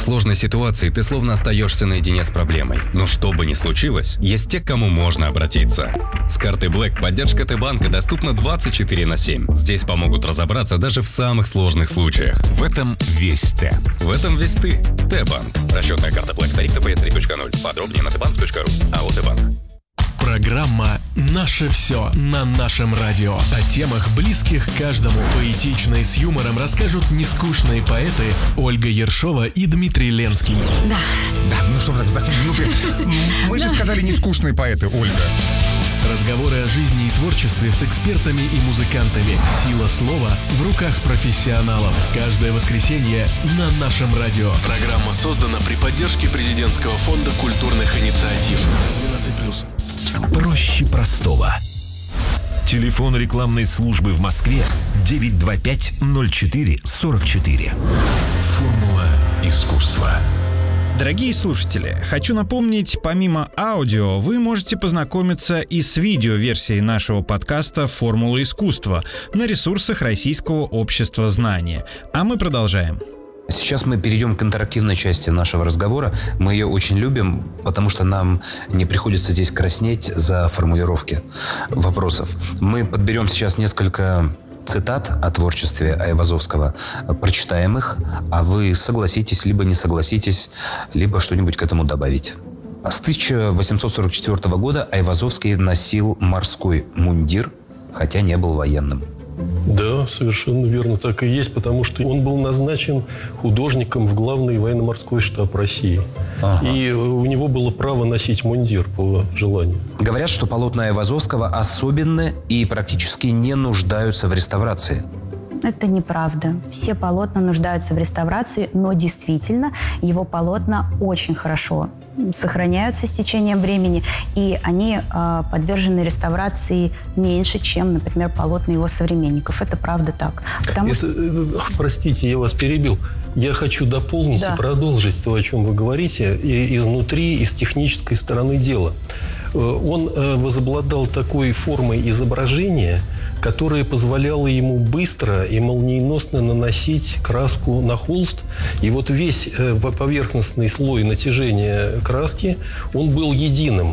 сложной ситуации ты словно остаешься наедине с проблемой. Но что бы ни случилось, есть те, к кому можно обратиться. С карты Black поддержка Т-банка доступна 24/7. Здесь помогут разобраться даже в самых сложных случаях. В этом весь Т. В этом весь ты. Т-банк. Расчетная карта Black. Тариф ТПС 3.0. Подробнее на tbank.ru. АО Т-банк. Программа «Наше все» на нашем радио. О темах, близких каждому. Поэтично и с юмором расскажут нескучные поэты Ольга Ершова и Дмитрий Ленский. Да, ну что, мы же сказали нескучные поэты, Ольга. Разговоры о жизни и творчестве с экспертами и музыкантами. Сила слова в руках профессионалов. Каждое воскресенье на нашем радио. Программа создана при поддержке Президентского фонда культурных инициатив. 12+. Проще простого. Телефон рекламной службы в Москве 925-04-44. Формула искусства. Дорогие слушатели, хочу напомнить, помимо аудио, вы можете познакомиться и с видеоверсией нашего подкаста «Формула искусства» на ресурсах Российского общества знания. А мы продолжаем. Сейчас мы перейдем к интерактивной части нашего разговора. Мы ее очень любим, потому что нам не приходится здесь краснеть за формулировки вопросов. Мы подберем сейчас несколько цитат о творчестве Айвазовского, прочитаем их, а вы согласитесь, либо не согласитесь, либо что-нибудь к этому добавите. С 1844 года Айвазовский носил морской мундир, хотя не был военным. Да, совершенно верно, так и есть, потому что он был назначен художником в главный военно-морской штаб России. Ага. И у него было право носить мундир по желанию. Говорят, что полотна Айвазовского особенны и практически не нуждаются в реставрации. Это неправда. Все полотна нуждаются в реставрации, но действительно его полотна очень хорошо сохраняются с течением времени, и они подвержены реставрации меньше, чем, например, полотна его современников. Это правда так. Простите, я вас перебил. Я хочу дополнить и продолжить то, о чем вы говорите, изнутри, из технической стороны дела. Он возобладал такой формой изображения, которая позволяла ему быстро и молниеносно наносить краску на холст. И вот весь поверхностный слой натяжения краски, он был единым.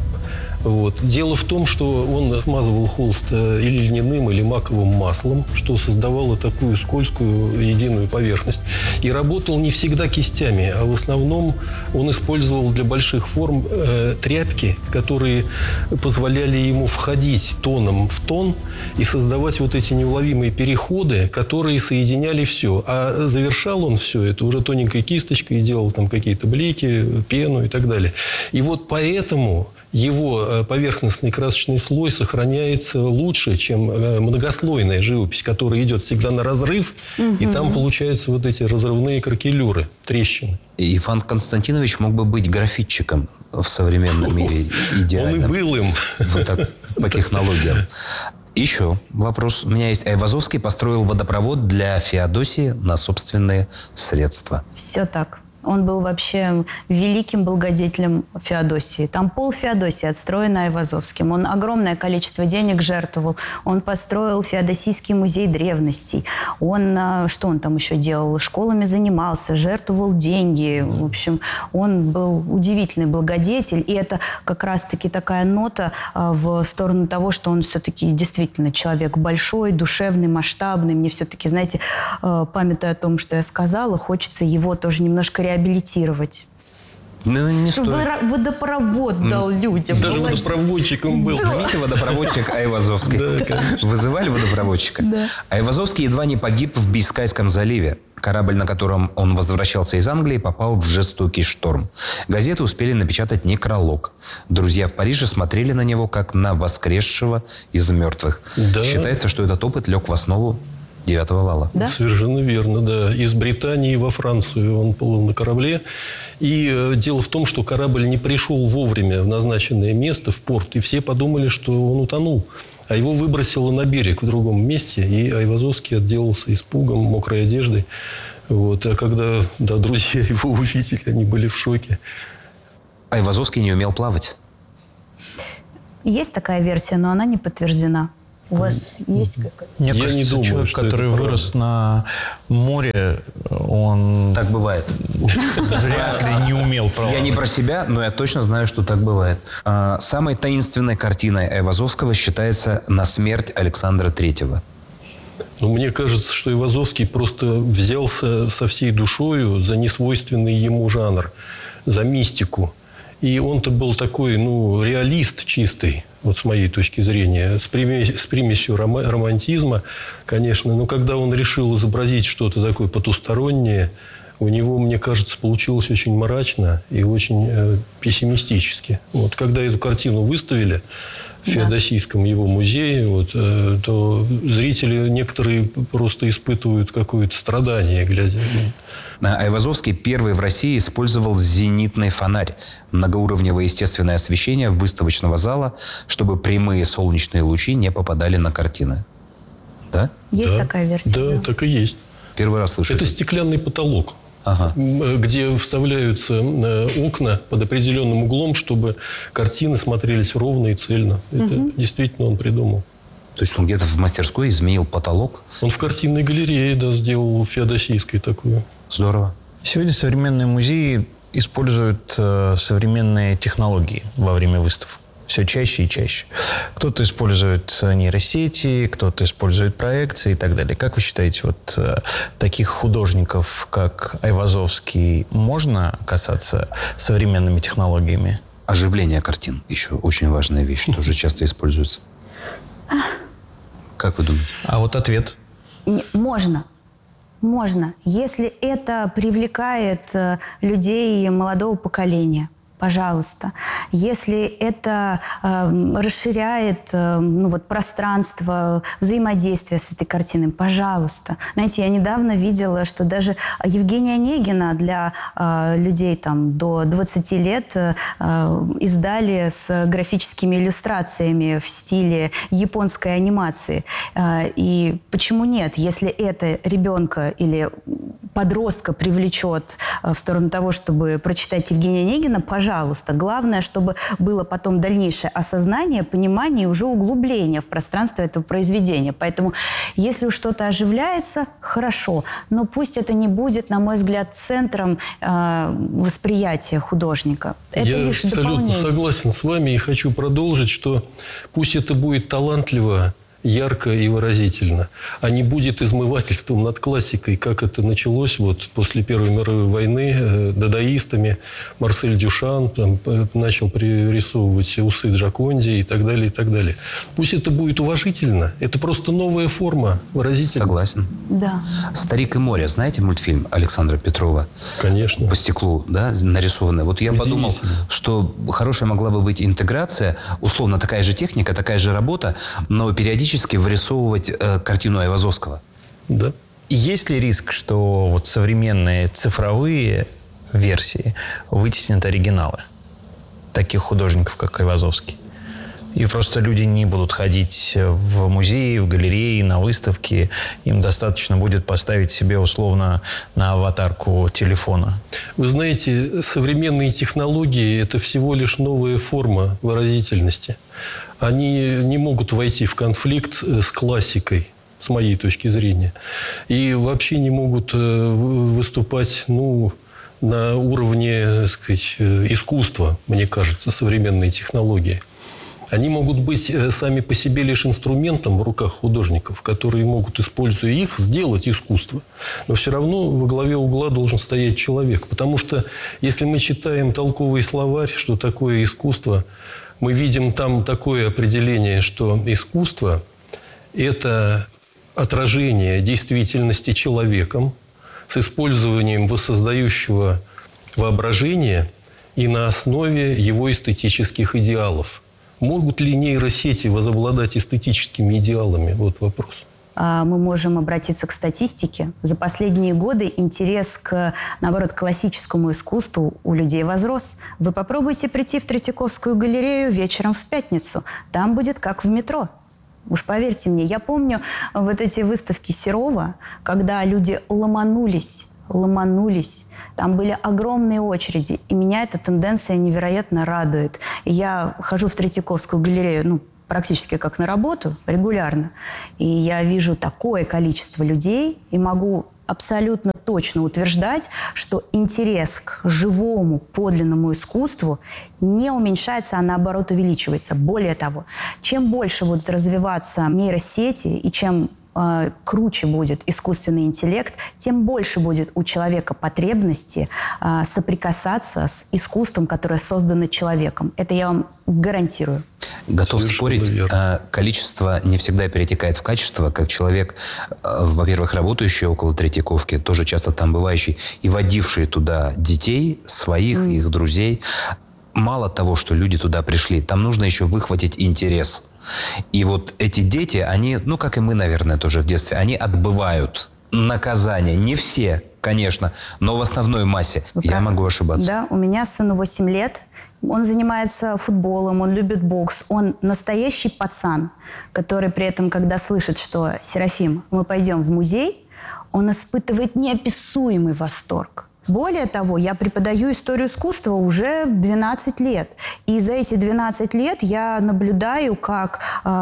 Вот. Дело в том, что он смазывал холст или льняным, или маковым маслом, что создавало такую скользкую единую поверхность. И работал не всегда кистями, а в основном он использовал для больших форм тряпки, которые позволяли ему входить тоном в тон и создавать вот эти неуловимые переходы, которые соединяли все. А завершал он все это уже тоненькой кисточкой, делал там какие-то блики, пену и так далее. И вот поэтому его поверхностный красочный слой сохраняется лучше, чем многослойная живопись, которая идет всегда на разрыв, и там получаются вот эти разрывные кракелюры, трещины. И Иван Константинович мог бы быть графитчиком в современном мире идеально. Он и был им. По технологиям. Еще вопрос. У меня есть. Айвазовский построил водопровод для Феодосии на собственные средства. Все так. Он был вообще великим благодетелем Феодосии. Там пол Феодосии отстроен Айвазовским. Он огромное количество денег жертвовал. Он построил Феодосийский музей древностей. Он, что он там еще делал? Школами занимался, жертвовал деньги. В общем, он был удивительный благодетель. И это как раз-таки такая нота в сторону того, что он все-таки действительно человек большой, душевный, масштабный. Мне все-таки, знаете, памятуя о том, что я сказала, хочется его тоже немножко реабилитировать. Ну, не стоит. Водопровод дал людям. Даже водопроводчиком был. Знаменитый водопроводчик Айвазовский. Вызывали водопроводчика? Да. Айвазовский едва не погиб в Бискайском заливе. Корабль, на котором он возвращался из Англии, попал в жестокий шторм. Газеты успели напечатать некролог. Друзья в Париже смотрели на него, как на воскресшего из мертвых. Да. Считается, что этот опыт лег в основу 9-го вала. Да? Совершенно верно, да. Из Британии во Францию он плыл на корабле. И дело в том, что корабль не пришел вовремя в назначенное место, в порт. И все подумали, что он утонул. А его выбросило на берег в другом месте. И Айвазовский отделался испугом, мокрой одеждой. Вот. А когда друзья его увидели, они были в шоке. Айвазовский не умел плавать. Есть такая версия, но она не подтверждена. У вас есть какая-то? Мне кажется, не думаю, человек, который вырос на море, он... Так бывает. Вряд ли не умел плавать. Я не про себя, но я точно знаю, что так бывает. Самой таинственной картиной Айвазовского считается «На смерть Александра III». Ну, мне кажется, что Айвазовский просто взялся со всей душою за несвойственный ему жанр, за мистику. И он-то был такой, реалист чистый, вот с моей точки зрения, с примесью романтизма, конечно. Но когда он решил изобразить что-то такое потустороннее, у него, мне кажется, получилось очень мрачно и очень пессимистически. Вот, когда эту картину выставили в Феодосийском его музее, то зрители некоторые просто испытывают какое-то страдание, глядя. Айвазовский первый в России использовал зенитный фонарь, многоуровневое естественное освещение выставочного зала, чтобы прямые солнечные лучи не попадали на картины. Да? Есть такая версия? Да, так и есть. Первый раз слышу. Это стеклянный потолок. Где вставляются окна под определенным углом, чтобы картины смотрелись ровно и цельно. Это действительно он придумал. То есть он где-то в мастерской изменил потолок? Он в картинной галерее, сделал Феодосийской такую. Здорово. Сегодня современные музеи используют современные технологии во время выставок. Все чаще и чаще. Кто-то использует нейросети, кто-то использует проекции и так далее. Как вы считаете, таких художников, как Айвазовский, можно касаться современными технологиями? Оживление картин еще очень важная вещь, тоже часто используется. Как вы думаете? А вот ответ? Можно. Можно. Если это привлекает людей молодого поколения. Пожалуйста. Если это расширяет пространство взаимодействия с этой картиной, пожалуйста. Знаете, я недавно видела, что даже Евгения Онегина для людей до 20 лет издали с графическими иллюстрациями в стиле японской анимации. И почему нет? Если это ребенка или подростка привлечет в сторону того, чтобы прочитать Евгения Онегина, пожалуйста. Главное, чтобы было потом дальнейшее осознание, понимание и уже углубление в пространство этого произведения. Поэтому, если уж что-то оживляется, хорошо. Но пусть это не будет, на мой взгляд, центром восприятия художника. Это лишь дополнение. Я абсолютно согласен с вами и хочу продолжить, что пусть это будет талантливо, ярко и выразительно, а не будет измывательством над классикой, как это началось после Первой мировой войны дадаистами. Марсель Дюшан начал пририсовывать усы Джоконди и так далее, и так далее. Пусть это будет уважительно. Это просто новая форма выразительности. Согласен. Да. «Старик и море». Знаете мультфильм Александра Петрова? Конечно. По стеклу, да, нарисованный. Я подумал, что хорошая могла бы быть интеграция, условно такая же техника, такая же работа, но периодически вырисовывать картину Айвазовского. Да. Есть ли риск, что современные цифровые версии вытеснят оригиналы таких художников, как Айвазовский? И просто люди не будут ходить в музеи, в галереи, на выставки. Им достаточно будет поставить себе условно на аватарку телефона. Вы знаете, современные технологии – это всего лишь новая форма выразительности. Они не могут войти в конфликт с классикой, с моей точки зрения. И вообще не могут выступать на уровне, так сказать, искусства, мне кажется, современные технологии. Они могут быть сами по себе лишь инструментом в руках художников, которые могут, используя их, сделать искусство. Но все равно во главе угла должен стоять человек. Потому что если мы читаем толковый словарь, что такое искусство, мы видим там такое определение, что искусство – это отражение действительности человеком с использованием воссоздающего воображения и на основе его эстетических идеалов. Могут ли нейросети возобладать эстетическими идеалами? Вот вопрос. Мы можем обратиться к статистике. За последние годы интерес к, наоборот, классическому искусству у людей возрос. Вы попробуйте прийти в Третьяковскую галерею вечером в пятницу. Там будет как в метро. Уж поверьте мне, я помню эти выставки Серова, когда люди ломанулись. Там были огромные очереди. И меня эта тенденция невероятно радует. И я хожу в Третьяковскую галерею, практически как на работу, регулярно. И я вижу такое количество людей и могу абсолютно точно утверждать, что интерес к живому, подлинному искусству не уменьшается, а наоборот увеличивается. Более того, чем больше будут развиваться нейросети и чем круче будет искусственный интеллект, тем больше будет у человека потребности соприкасаться с искусством, которое создано человеком. Это я вам гарантирую. Готов спорить, количество не всегда перетекает в качество, как человек, во-первых, работающий около Третьяковки, тоже часто там бывающий, и водивший туда детей, своих, их друзей. Мало того, что люди туда пришли, там нужно еще выхватить интерес. И вот эти дети, они, ну, как и мы, наверное, тоже в детстве, они отбывают наказание. Не все, конечно, но в основной массе. Я могу ошибаться. Да, у меня сыну 8 лет. Он занимается футболом, он любит бокс. Он настоящий пацан, который при этом, когда слышит, что «Серафим, мы пойдем в музей», он испытывает неописуемый восторг. Более того, я преподаю историю искусства уже 12 лет. И за эти 12 лет я наблюдаю, как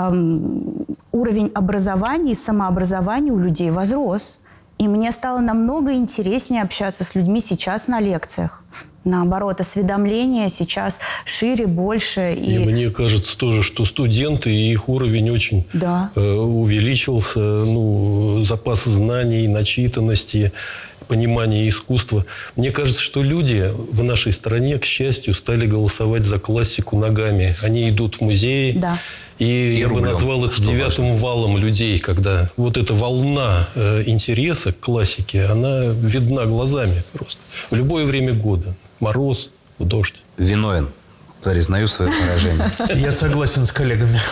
уровень образования и самообразования у людей возрос. И мне стало намного интереснее общаться с людьми сейчас на лекциях. Наоборот, осведомление сейчас шире, больше. И мне кажется тоже, что студенты, их уровень очень увеличился. Ну, запас знаний, начитанности, понимания искусства. Мне кажется, что люди в нашей стране, к счастью, стали голосовать за классику ногами. Они идут в музеи. Да. И я бы назвал это девятым валом людей, когда вот эта волна интереса к классике, она видна глазами просто. В любое время года. Мороз, дождь. Виновен. Признаю свое поражение. Я согласен с коллегами.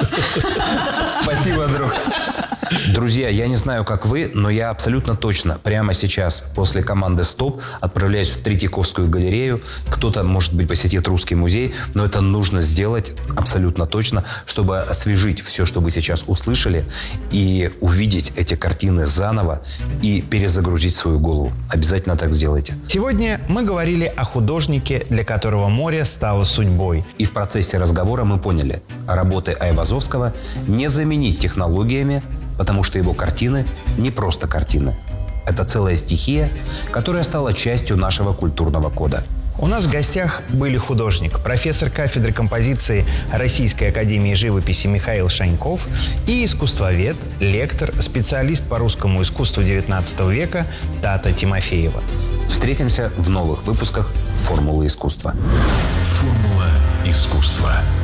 Спасибо, друг. Друзья, я не знаю, как вы, но я абсолютно точно прямо сейчас, после команды «Стоп», отправляюсь в Третьяковскую галерею. Кто-то, может быть, посетит Русский музей, но это нужно сделать абсолютно точно, чтобы освежить все, что вы сейчас услышали, и увидеть эти картины заново и перезагрузить свою голову. Обязательно так сделайте. Сегодня мы говорили о художнике, для которого море стало судьбой. И в процессе разговора мы поняли, работы Айвазовского не заменить технологиями, потому что его картины не просто картины. Это целая стихия, которая стала частью нашего культурного кода. У нас в гостях были художник, профессор кафедры композиции Российской академии живописи Михаил Шаньков и искусствовед, лектор, специалист по русскому искусству XIX века Тата Тимофеева. Встретимся в новых выпусках «Формулы искусства». Формула искусства.